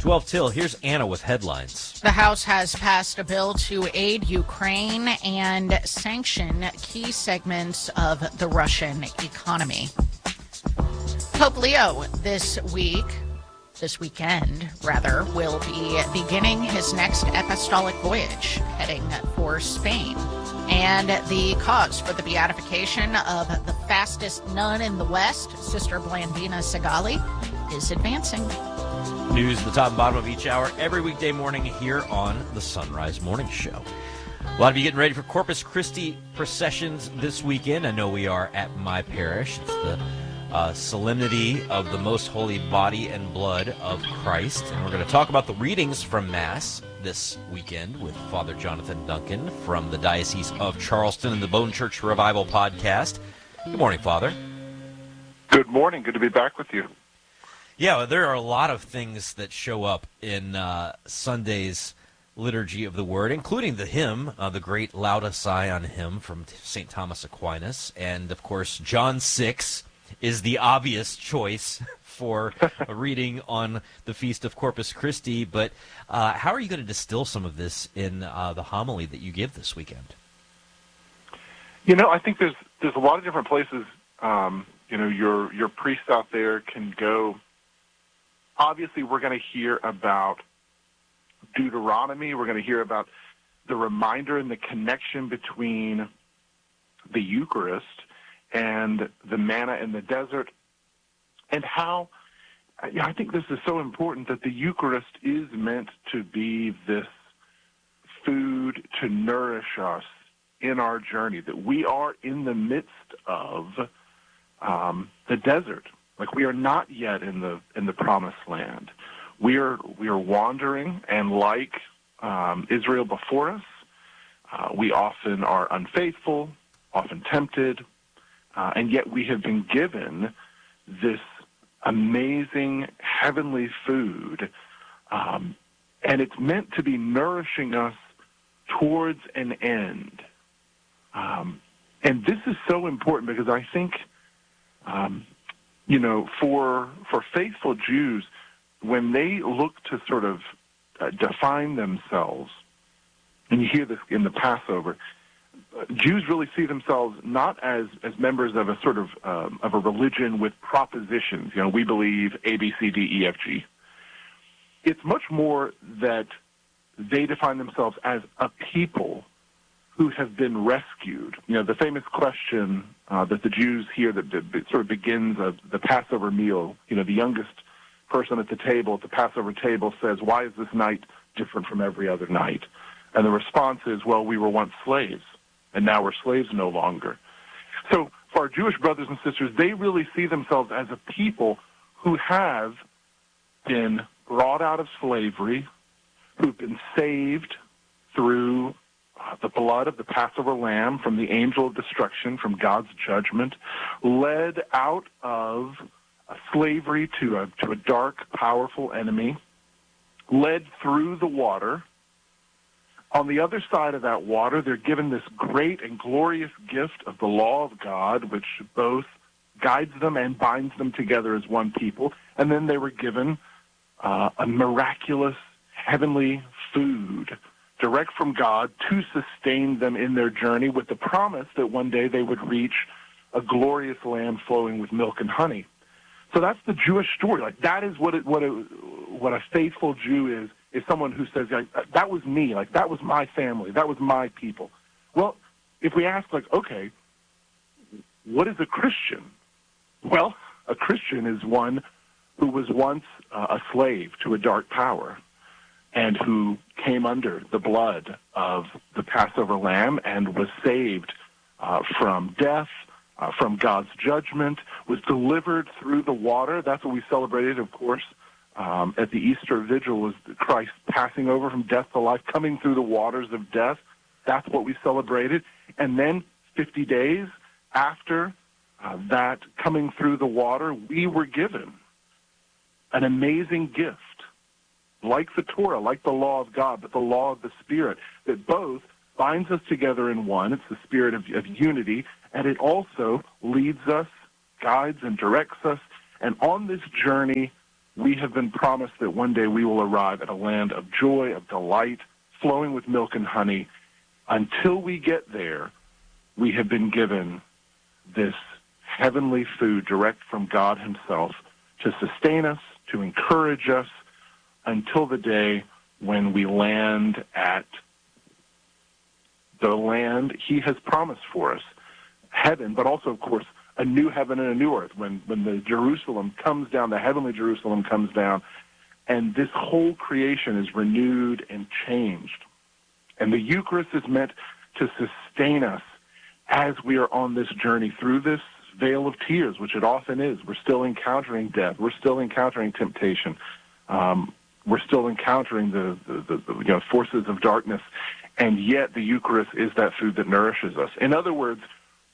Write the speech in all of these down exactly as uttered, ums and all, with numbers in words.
twelve till, here's Anna with headlines. The House has passed a bill to aid Ukraine and sanction key segments of the Russian economy. Pope Leo this week, this weekend, rather, will be beginning his next apostolic voyage, heading for Spain. And the cause for the beatification of the fastest nun in the West, Sister Blandina Segali, is advancing. News at the top and bottom of each hour every weekday morning here on the Sunrise Morning Show. A lot of you getting ready for Corpus Christi processions this weekend. I know we are at my parish. It's the uh, solemnity of the most holy body and blood of Christ. And we're going to talk about the readings from Mass this weekend with Father Jonathan Duncan from the Diocese of Charleston and the Bone Church Revival podcast. Good morning, Father. Good morning. Good to be back with you. Yeah, there are a lot of things that show up in uh, Sunday's Liturgy of the Word, including the hymn, uh, the great Lauda Sion hymn from Saint Thomas Aquinas. And, of course, John six is the obvious choice for a reading on the Feast of Corpus Christi. But uh, how are you going to distill some of this in uh, the homily that you give this weekend? You know, I think there's there's a lot of different places, um, you know, your your priests out there can go. Obviously, we're going to hear about Deuteronomy. We're going to hear about the reminder and the connection between the Eucharist and the manna in the desert, and how I think this is so important that the Eucharist is meant to be this food to nourish us in our journey, that we are in the midst of um, the desert. Like, we are not yet in the in the promised land. We are we are wandering, and like um, Israel before us, uh, we often are unfaithful, often tempted, uh, and yet we have been given this amazing heavenly food, um, and it's meant to be nourishing us towards an end. Um, and this is so important because I think. Um, You know, for for faithful Jews, when they look to sort of uh, define themselves, and you hear this in the Passover, uh, Jews really see themselves not as, as members of a sort of um, of a religion with propositions. You know, we believe A, B, C, D, E, F, G. It's much more that they define themselves as a people who have been rescued. You know, the famous question uh, that the Jews hear that, that sort of begins of the Passover meal, you know, the youngest person at the table, at the Passover table, says, "Why is this night different from every other night?" And the response is, "Well, we were once slaves, and now we're slaves no longer." So for our Jewish brothers and sisters, they really see themselves as a people who have been brought out of slavery, who've been saved through Uh, the blood of the Passover lamb from the angel of destruction, from God's judgment, led out of uh, slavery to a, to a dark, powerful enemy, led through the water. On the other side of that water, they're given this great and glorious gift of the law of God, which both guides them and binds them together as one people. And then they were given uh, a miraculous heavenly food direct from God to sustain them in their journey, with the promise that one day they would reach a glorious land flowing with milk and honey. So that's the Jewish story. Like, that is what it, what it, what a faithful Jew is, is someone who says, like, that was me, like, that was my family, that was my people. Well, if we ask, like, okay, what is a Christian? Well, a Christian is one who was once uh, a slave to a dark power, and who came under the blood of the Passover lamb and was saved uh, from death, uh, from God's judgment, was delivered through the water. That's what we celebrated, of course, um, at the Easter Vigil, was Christ passing over from death to life, coming through the waters of death. That's what we celebrated. And then fifty days after uh, that coming through the water, we were given an amazing gift, like the Torah, like the law of God, but the law of the Spirit, that both binds us together in one. It's the spirit of, of unity, and it also leads us, guides and directs us. And on this journey we have been promised that one day we will arrive at a land of joy, of delight, flowing with milk and honey. Until we get there, we have been given this heavenly food direct from God himself to sustain us, to encourage us, until the day when we land at the land he has promised for us, heaven, but also, of course, a new heaven and a new earth, when, when the Jerusalem comes down, the heavenly Jerusalem comes down, and this whole creation is renewed and changed. And the Eucharist is meant to sustain us as we are on this journey through this vale of tears, which it often is. We're still encountering death. We're still encountering temptation. Um, we're still encountering the, the, the you know, forces of darkness, and yet the Eucharist is that food that nourishes us. In other words,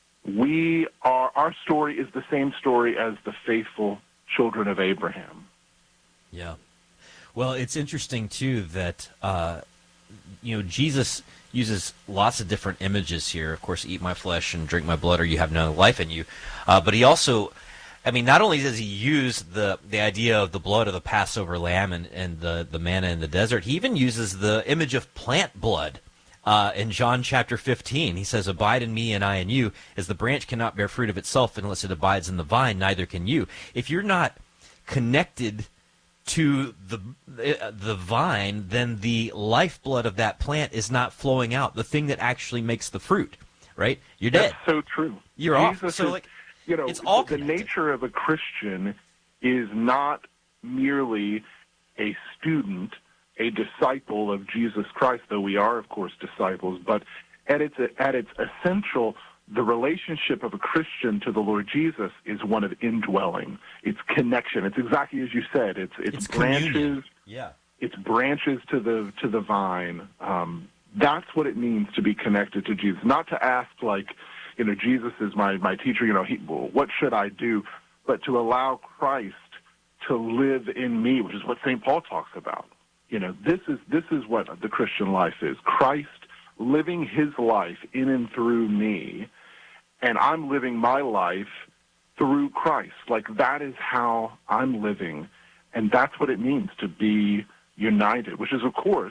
we are, our story is the same story as the faithful children of Abraham. Yeah. Well, it's interesting, too, that, uh, you know, Jesus uses lots of different images here. Of course, eat my flesh and drink my blood or you have no life in you. Uh, but he also, I mean, not only does he use the, the idea of the blood of the Passover lamb and, and the, the manna in the desert, he even uses the image of plant blood. Uh, in John chapter fifteen, he says, "Abide in me and I in you, as the branch cannot bear fruit of itself unless it abides in the vine, neither can you." If you're not connected to the uh, the vine, then the lifeblood of that plant is not flowing out, the thing that actually makes the fruit, right? You're dead. That's so true. You're Jesus off. So, is, like, you know, it's all the connected. nature of a Christian is not merely a student, a disciple of Jesus Christ, though we are, of course, disciples, but at its at its essential, the relationship of a Christian to the Lord Jesus is one of indwelling. It's connection. It's exactly as you said. It's it's, It's branches. communion. Yeah. It's branches to the to the vine. Um, that's what it means to be connected to Jesus. Not to ask like, you know, Jesus is my my teacher. You know, he, well, what should I do? But to allow Christ to live in me, which is what Saint Paul talks about. You know, this is this is what the Christian life is. Christ living his life in and through me, and I'm living my life through Christ. Like, that is how I'm living, and that's what it means to be united, which is, of course,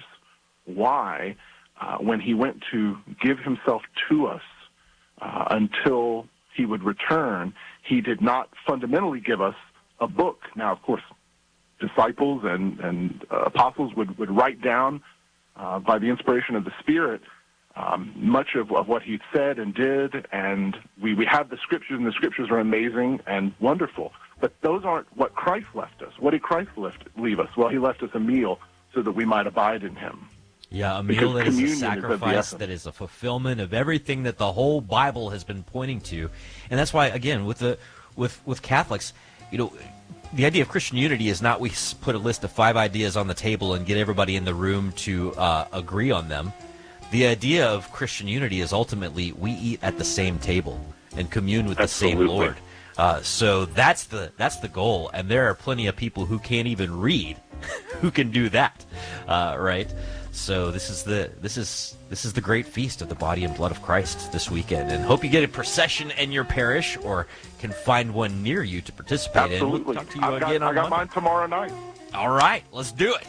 why uh, when he went to give himself to us uh, until he would return, he did not fundamentally give us a book. Now, of course, disciples and, and uh, apostles would, would write down uh, by the inspiration of the Spirit um, much of, of what he said and did, and we, we have the Scriptures, and the Scriptures are amazing and wonderful. But those aren't what Christ left us. What did Christ left, leave us? Well, he left us a meal so that we might abide in him. Yeah, a meal that is a is sacrifice, that is a fulfillment of everything that the whole Bible has been pointing to. And that's why, again, with the with with Catholics, you know, the idea of Christian unity is not we put a list of five ideas on the table and get everybody in the room to uh, agree on them. The idea of Christian unity is ultimately we eat at the same table and commune with Absolutely. the same Lord. Uh, so that's the that's the goal, and there are plenty of people who can't even read who can do that, uh, right? So this is the this is this is the great feast of the body and blood of Christ this weekend, and hope you get a procession in your parish or can find one near you to participate Absolutely. in. We'll talk to you I've got, again on I got Monday. mine tomorrow night. All right, let's do it.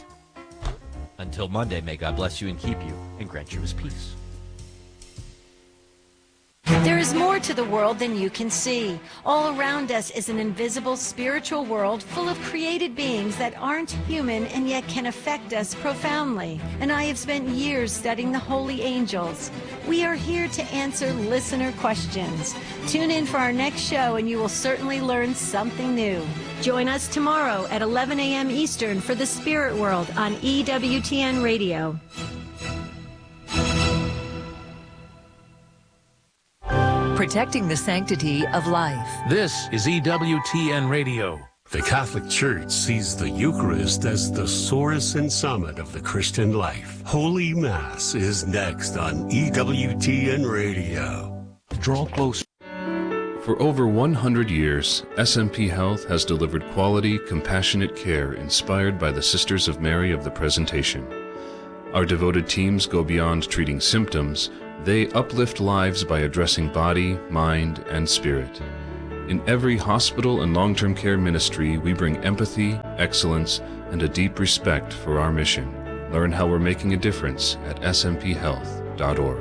Until Monday, may God bless you and keep you and grant you his peace. There is more to the world than you can see. All around us is an invisible spiritual world full of created beings that aren't human and yet can affect us profoundly. And I have spent years studying the holy angels. We are here to answer listener questions. Tune in for our next show and you will certainly learn something new. Join us tomorrow at eleven a.m. Eastern for The Spirit World on E W T N Radio. Protecting the sanctity of life. This is E W T N Radio. The Catholic Church sees the Eucharist as the source and summit of the Christian life. Holy Mass is next on E W T N Radio. Draw close. For over one hundred years, S M P Health has delivered quality, compassionate care inspired by the Sisters of Mary of the Presentation. Our devoted teams go beyond treating symptoms. They uplift lives by addressing body, mind, and spirit. In every hospital and long-term care ministry, we bring empathy, excellence, and a deep respect for our mission. Learn how we're making a difference at s m p health dot org.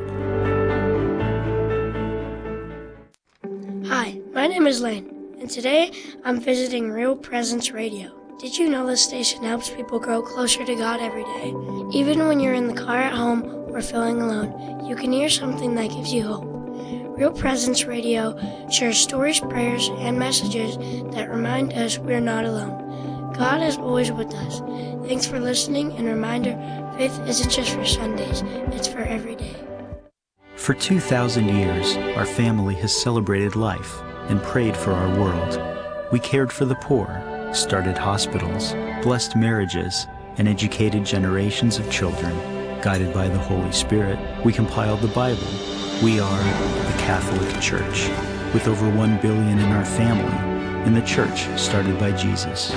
Hi, my name is Lane, and today I'm visiting Real Presence Radio. Did you know this station helps people grow closer to God every day? Even when you're in the car at home or feeling alone, you can hear something that gives you hope. Real Presence Radio shares stories, prayers, and messages that remind us we're not alone. God is always with us. Thanks for listening, and a reminder, faith isn't just for Sundays, it's for every day. For two thousand years, our family has celebrated life and prayed for our world. We cared for the poor, started hospitals, blessed marriages, and educated generations of children. Guided by the Holy Spirit, we compiled the Bible. We are the Catholic Church, with over one billion in our family, and the church started by Jesus.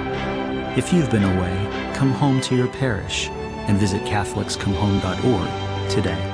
If you've been away, come home to your parish and visit catholics come home dot org today.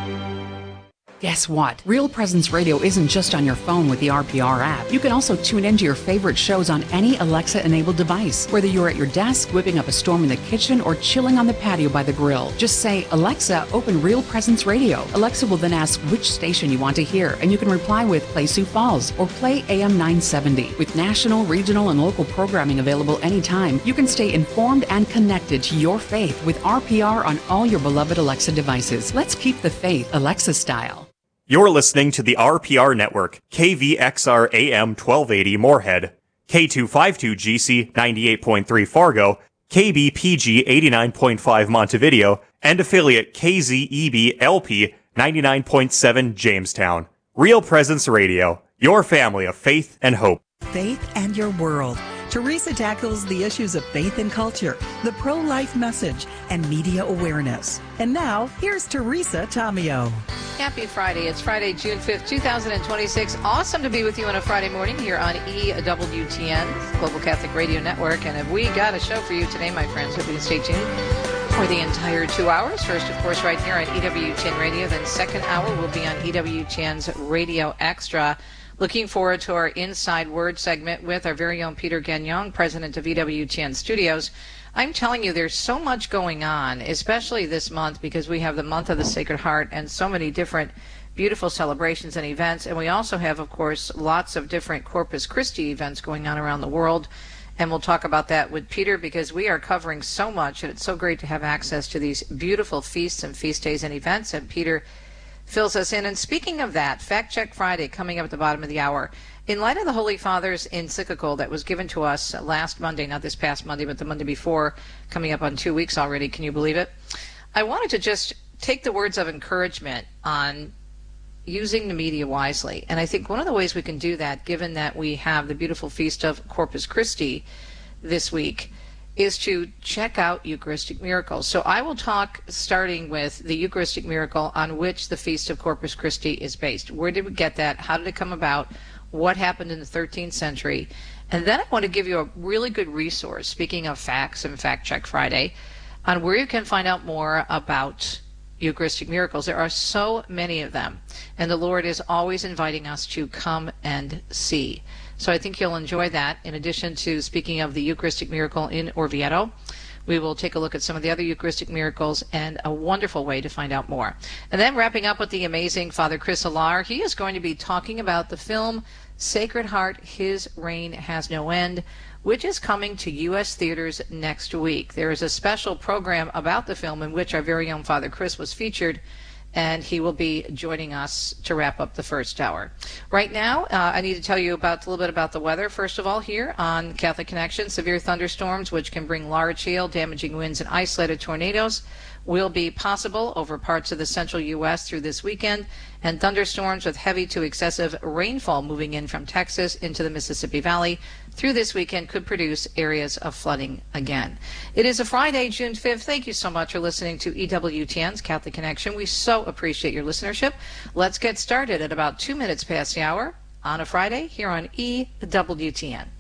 Guess what? Real Presence Radio isn't just on your phone with the R P R app. You can also tune into your favorite shows on any Alexa-enabled device, whether you're at your desk, whipping up a storm in the kitchen, or chilling on the patio by the grill. Just say, Alexa, open Real Presence Radio. Alexa will then ask which station you want to hear, and you can reply with Play Sioux Falls or Play A M nine seventy. With national, regional, and local programming available anytime, you can stay informed and connected to your faith with R P R on all your beloved Alexa devices. Let's keep the faith Alexa style. You're listening to the R P R Network, K V X R A M twelve eighty Moorhead, K two fifty-two G C ninety-eight point three Fargo, K B P G eighty-nine point five Montevideo, and affiliate K Z E B L P ninety-nine point seven Jamestown. Real Presence Radio, your family of faith and hope. Faith and your world. Teresa tackles the issues of faith and culture, the pro-life message, and media awareness. And now, here's Teresa Tomeo. Happy Friday. It's Friday, June fifth, twenty twenty-six. Awesome to be with you on a Friday morning here on E W T N, Global Catholic Radio Network. And have we got a show for you today, my friends? Hope you can stay tuned for the entire two hours. First, of course, right here on E W T N Radio. Then second hour will be on E W T N's Radio Extra. Looking forward to our Inside Word segment with our very own Peter Gagnon, president of E W T N Studios. I'm telling you, there's so much going on, especially this month, because we have the month of the Sacred Heart and so many different beautiful celebrations and events. And we also have, of course, lots of different Corpus Christi events going on around the world. And we'll talk about that with Peter, because we are covering so much, and it's so great to have access to these beautiful feasts and feast days and events. And Peter fills us in. And speaking of that, Fact Check Friday coming up at the bottom of the hour. In light of the Holy Father's encyclical that was given to us last Monday, not this past Monday, but the Monday before, coming up on two weeks already, can you believe it? I wanted to just take the words of encouragement on using the media wisely. And I think one of the ways we can do that, given that we have the beautiful feast of Corpus Christi this week, is to check out Eucharistic miracles. So I will talk starting with the Eucharistic miracle on which the Feast of Corpus Christi is based. Where did we get that? How did it come about? What happened in the thirteenth century? And then I want to give you a really good resource, speaking of facts and Fact Check Friday, on where you can find out more about Eucharistic miracles. There are so many of them, and the Lord is always inviting us to come and see. So I think you'll enjoy that. In addition to speaking of the Eucharistic miracle in Orvieto, we will take a look at some of the other Eucharistic miracles and a wonderful way to find out more. And then wrapping up with the amazing Father Chris Alar, he is going to be talking about the film Sacred Heart, His Reign Has No End, which is coming to U S theaters next week. There is a special program about the film in which our very own Father Chris was featured, and he will be joining us to wrap up the first hour. Right now, uh, I need to tell you about a little bit about the weather. First of all, here on Catholic Connection, severe thunderstorms, which can bring large hail, damaging winds, and isolated tornadoes, will be possible over parts of the central U S through this weekend, and thunderstorms with heavy to excessive rainfall moving in from Texas into the Mississippi Valley through this weekend could produce areas of flooding again. It is a Friday, June fifth. Thank you so much for listening to E W T N's Catholic Connection. We so appreciate your listenership. Let's get started at about two minutes past the hour on a Friday here on E W T N.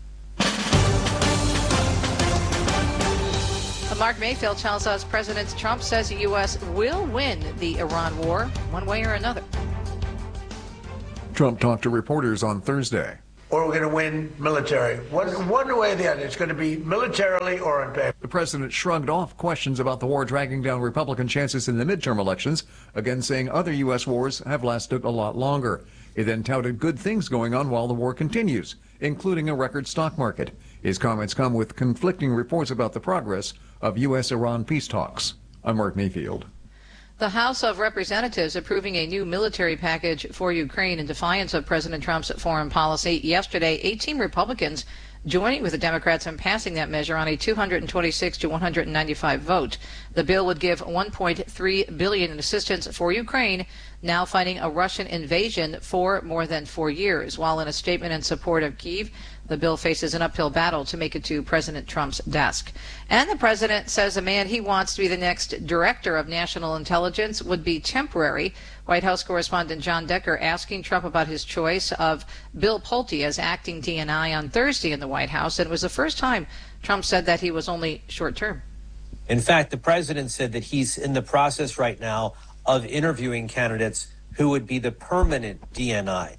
Mark Mayfield tells us President Trump says the U S will win the Iran war one way or another. Trump talked to reporters on Thursday. or we're going to win military. One, one way or the other. It's going to be militarily or on paper. The president shrugged off questions about the war dragging down Republican chances in the midterm elections, again saying other U S wars have lasted a lot longer. He then touted good things going on while the war continues, including a record stock market. His comments come with conflicting reports about the progress of U S Iran peace talks. I'm Mark Mayfield. The House of Representatives approving a new military package for Ukraine in defiance of President Trump's foreign policy. Yesterday, eighteen Republicans joining with the Democrats in passing that measure on a two hundred twenty-six to one hundred ninety-five vote. The bill would give one point three billion dollars in assistance for Ukraine, now fighting a Russian invasion for more than four years. While in a statement in support of Kyiv, the bill faces an uphill battle to make it to President Trump's desk. And the president says the man he wants to be the next director of national intelligence would be temporary. White House correspondent John Decker asking Trump about his choice of Bill Pulte as acting D N I on Thursday in the White House. And it was the first time Trump said that he was only short-term. In fact, the president said that he's in the process right now of interviewing candidates who would be the permanent D N I.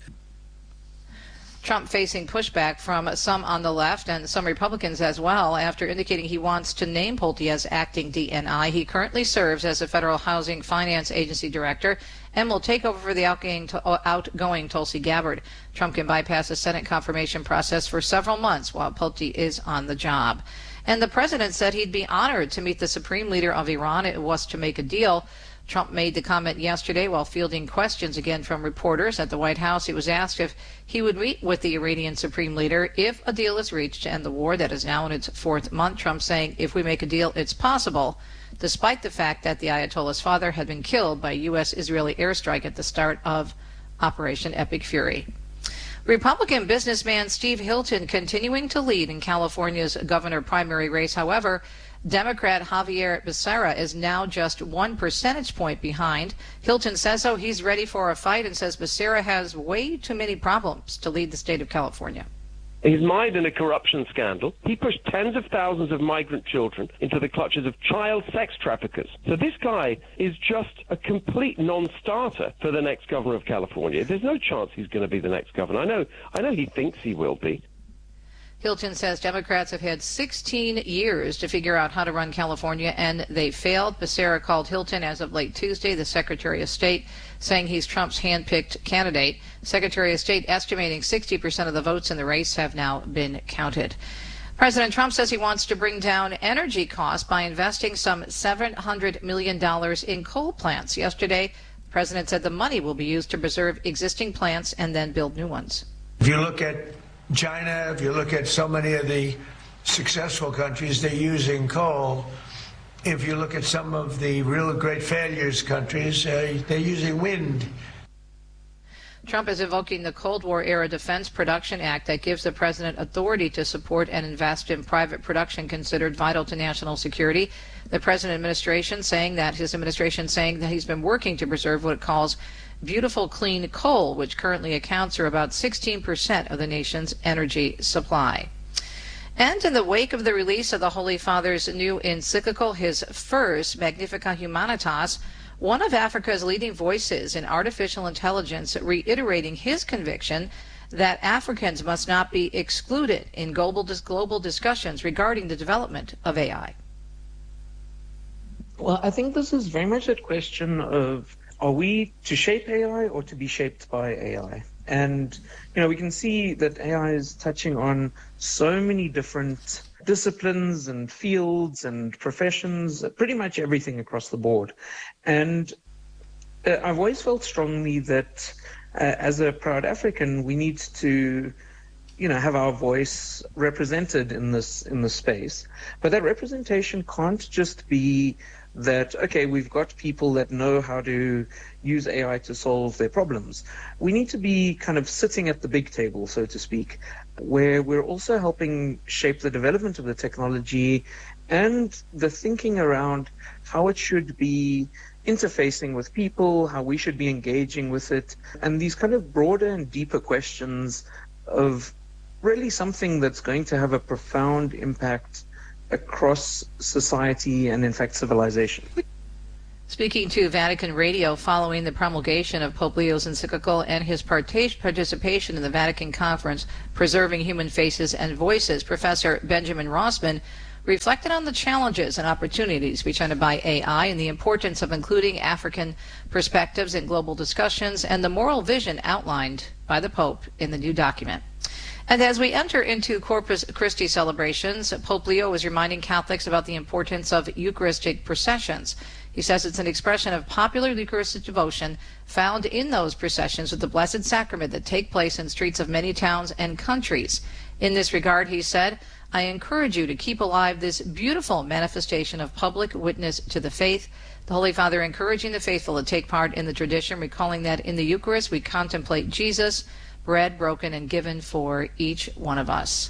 Trump facing pushback from some on the left and some Republicans as well after indicating he wants to name Pulte as acting D N I. He currently serves as a Federal Housing Finance Agency director and will take over for the outgoing, outgoing Tulsi Gabbard. Trump can bypass the Senate confirmation process for several months while Pulte is on the job. And the president said he'd be honored to meet the supreme leader of Iran. It was to make a deal. Trump made the comment yesterday while fielding questions again from reporters at the White House. He was asked if he would meet with the Iranian supreme leader if a deal is reached to end the war that is now in its fourth month. Trump saying, if we make a deal, it's possible, despite the fact that the Ayatollah's father had been killed by a U S Israeli airstrike at the start of Operation Epic Fury. Republican businessman Steve Hilton continuing to lead in California's governor primary race. However, Democrat Javier Becerra is now just one percentage point behind. Hilton says so he's ready for a fight and says Becerra has way too many problems to lead the state of California. He's mired in a corruption scandal. He pushed tens of thousands of migrant children into the clutches of child sex traffickers. So this guy is just a complete non-starter for the next governor of California. There's no chance he's going to be the next governor. I know, I know he thinks he will be. Hilton says Democrats have had sixteen years to figure out how to run California, and they failed. Becerra called Hilton as of late Tuesday, the Secretary of State, saying he's Trump's hand-picked candidate. Secretary of State estimating sixty percent of the votes in the race have now been counted. President Trump says he wants to bring down energy costs by investing some seven hundred million dollars in coal plants. Yesterday, the president said the money will be used to preserve existing plants and then build new ones. If you look at China, if you look at so many of the successful countries, they're using coal. If you look at some of the real great failures countries, uh, they're using wind. Trump is invoking the Cold War-era Defense Production Act that gives the president authority to support and invest in private production considered vital to national security. The president administration saying that his administration saying that he's been working to preserve what it calls beautiful clean coal, which currently accounts for about sixteen percent of the nation's energy supply. And in the wake of the release of the Holy Father's new encyclical, his first, Magnificat Humanitas, one of Africa's leading voices in artificial intelligence reiterating his conviction that Africans must not be excluded in global, global discussions regarding the development of A I. Well, I think this is very much a question of, are we to shape A I or to be shaped by A I? And, you know, we can see that A I is touching on so many different disciplines and fields and professions, pretty much everything across the board. And uh, I've always felt strongly that uh, as a proud African, we need to, you know, have our voice represented in this in this space. But that representation can't just be that, okay, we've got people that know how to use A I to solve their problems. We need to be kind of sitting at the big table, so to speak, where we're also helping shape the development of the technology and the thinking around how it should be interfacing with people, how we should be engaging with it, and these kind of broader and deeper questions of really something that's going to have a profound impact across society and, in fact, civilization. Speaking to Vatican Radio following the promulgation of Pope Leo's encyclical and his partic- participation in the Vatican Conference, Preserving Human Faces and Voices, Professor Benjamin Rossman reflected on the challenges and opportunities presented by A I and the importance of including African perspectives in global discussions and the moral vision outlined by the Pope in the new document. And as we enter into Corpus Christi celebrations, Pope Leo is reminding Catholics about the importance of Eucharistic processions. He says it's an expression of popular Eucharistic devotion found in those processions with the Blessed Sacrament that take place in streets of many towns and countries. In this regard, he said, I encourage you to keep alive this beautiful manifestation of public witness to the faith. The Holy Father encouraging the faithful to take part in the tradition, recalling that in the Eucharist we contemplate Jesus, bread broken and given for each one of us.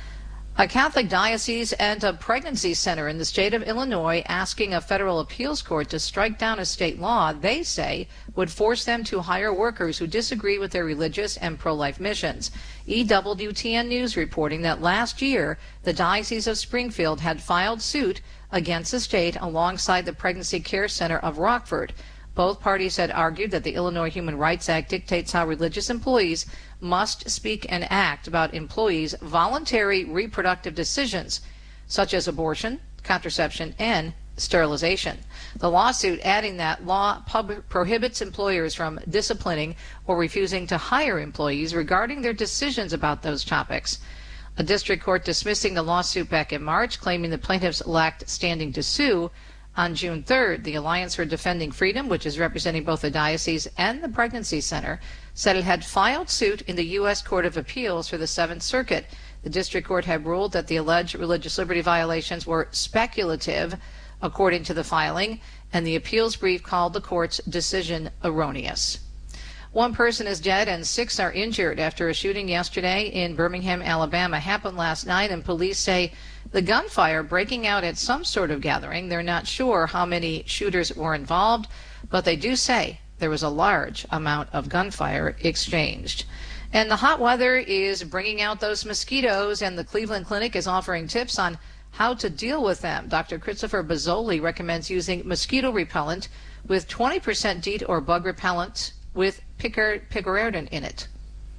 A Catholic diocese and a pregnancy center in the state of Illinois asking a federal appeals court to strike down a state law they say would force them to hire workers who disagree with their religious and pro-life missions. E W T N News reporting that last year the Diocese of Springfield had filed suit against the state alongside the Pregnancy Care Center of Rockford. Both parties had argued that the Illinois Human Rights Act dictates how religious employees must speak and act about employees' voluntary reproductive decisions, such as abortion, contraception, and sterilization. The lawsuit adding that law pub- prohibits employers from disciplining or refusing to hire employees regarding their decisions about those topics. A district court dismissing the lawsuit back in March, claiming the plaintiffs lacked standing to sue. On June third, the Alliance for Defending Freedom, which is representing both the diocese and the pregnancy center, said it had filed suit in the U S Court of Appeals for the Seventh Circuit. The district court had ruled that the alleged religious liberty violations were speculative, according to the filing, and the appeals brief called the court's decision erroneous. One person is dead and six are injured after a shooting yesterday in Birmingham, Alabama happened last night, and police say the gunfire breaking out at some sort of gathering. They're not sure how many shooters were involved, but they do say there was a large amount of gunfire exchanged. And the hot weather is bringing out those mosquitoes, and the Cleveland Clinic is offering tips on how to deal with them. Doctor Christopher Bozzoli recommends using mosquito repellent with twenty percent DEET or bug repellent with picaridin in it.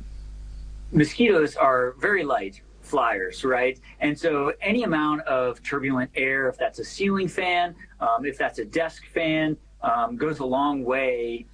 Mosquitoes are very light flyers, right? And so any amount of turbulent air, if that's a ceiling fan, um, if that's a desk fan, um, goes a long way.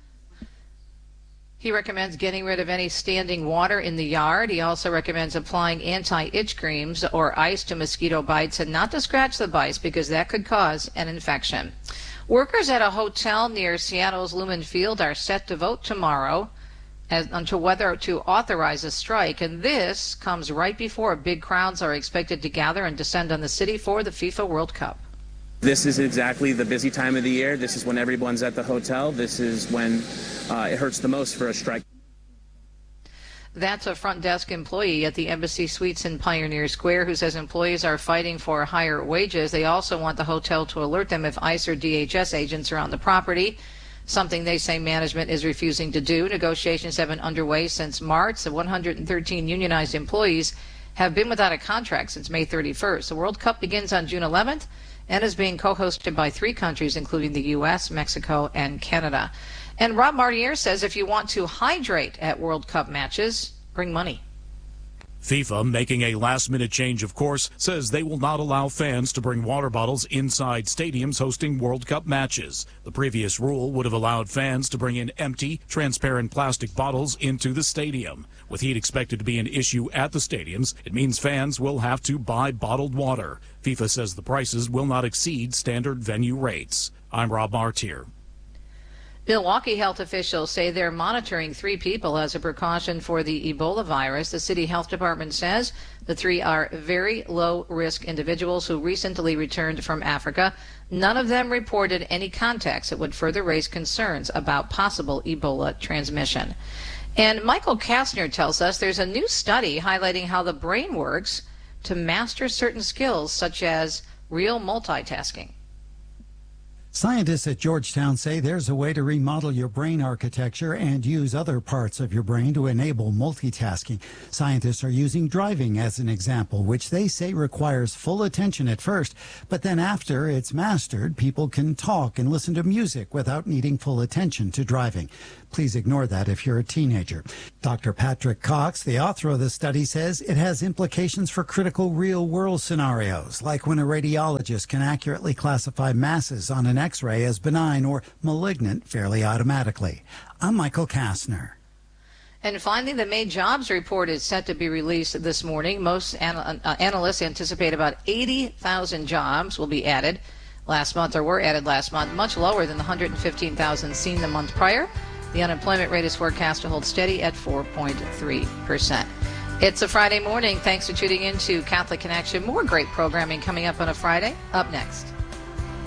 He recommends getting rid of any standing water in the yard. He also recommends applying anti-itch creams or ice to mosquito bites and not to scratch the bites because that could cause an infection. Workers at a hotel near Seattle's Lumen Field are set to vote tomorrow as, onto whether to authorize a strike, and this comes right before big crowds are expected to gather and descend on the city for the FIFA World Cup. This is exactly the busy time of the year. This is when everyone's at the hotel. This is when uh, it hurts the most for a strike. That's a front desk employee at the Embassy Suites in Pioneer Square who says employees are fighting for higher wages. They also want the hotel to alert them if ICE or D H S agents are on the property, something they say management is refusing to do. Negotiations have been underway since March. The one hundred thirteen unionized employees have been without a contract since May thirty-first. The World Cup begins on June eleventh and is being co-hosted by three countries, including the U S, Mexico, and Canada. And Rob Martier says if you want to hydrate at World Cup matches, bring money. FIFA, making a last-minute change of course, says they will not allow fans to bring water bottles inside stadiums hosting World Cup matches. The previous rule would have allowed fans to bring in empty, transparent plastic bottles into the stadium. With heat expected to be an issue at the stadiums, it means fans will have to buy bottled water. FIFA says the prices will not exceed standard venue rates. I'm Rob Martier. Milwaukee health officials say they're monitoring three people as a precaution for the Ebola virus. The city health department says the three are very low-risk individuals who recently returned from Africa. None of them reported any contacts that would further raise concerns about possible Ebola transmission. And Michael Kastner tells us there's a new study highlighting how the brain works to master certain skills such as real multitasking. Scientists at Georgetown say there's a way to remodel your brain architecture and use other parts of your brain to enable multitasking. Scientists are using driving as an example, which they say requires full attention at first, but then after it's mastered, people can talk and listen to music without needing full attention to driving. Please ignore that if you're a teenager. Doctor Patrick Cox, the author of the study, says it has implications for critical real-world scenarios, like when a radiologist can accurately classify masses on an X-ray as benign or malignant fairly automatically. I'm Michael Kastner. And finally, the May jobs report is set to be released this morning. Most an- uh, analysts anticipate about eighty thousand jobs will be added last month, or were added last month, much lower than the one hundred fifteen thousand seen the month prior. The unemployment rate is forecast to hold steady at four point three percent. It's a Friday morning. Thanks for tuning in to Catholic Connection. More great programming coming up on a Friday. Up next.